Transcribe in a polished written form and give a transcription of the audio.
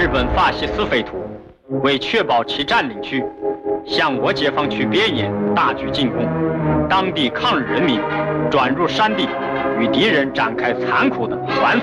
本法西斯匪徒为确保其占领区，向我解放区边沿大举进攻，当地抗日人民转入山地，与敌人展开残酷的还